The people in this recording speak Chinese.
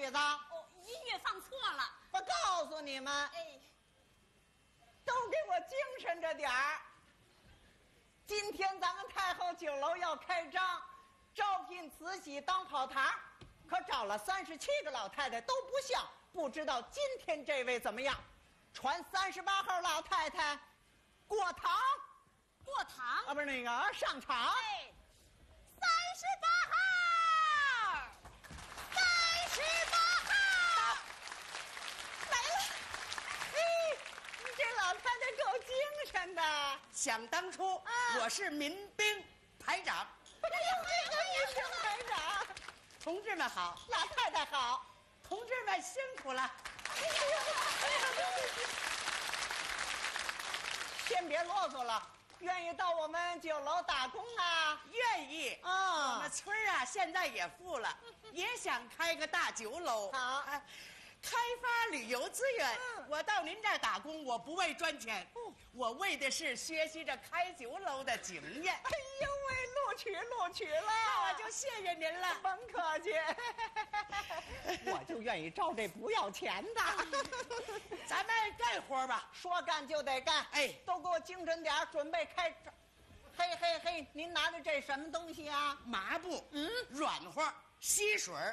曲子？ 哦，音乐放错了。 我告诉你们， 哎， 都给我精神着点儿。今天咱们太后酒楼要开张，招聘慈禧当跑堂，可找了37个老太太都不像，不知道今天这位怎么样？传38号老太太过堂， 过堂啊，不是那个上场。 哎，38号，38号来了。嘿，你这老太太够精神的。 想当初，我是民兵排长。 哎呦，这个民兵排长， 同志们好， 老太太好。 同志们辛苦了。 先别啰嗦了，愿意到我们酒楼打工啊？ 愿意啊我们村儿啊，现在也富了，也想开个大酒楼。 好开发旅游资源。我到您这儿打工，我不为赚钱，我为的是学习着开酒楼的经验。 哎呦喂，录取了， 那我就谢谢您了。 甭客气，我就愿意招这不要钱的。 咱们干活吧。 说干就得干， 哎都给我精神点儿，准备开张。嘿嘿嘿，您拿的这什么东西啊？ 麻布，软和，吸水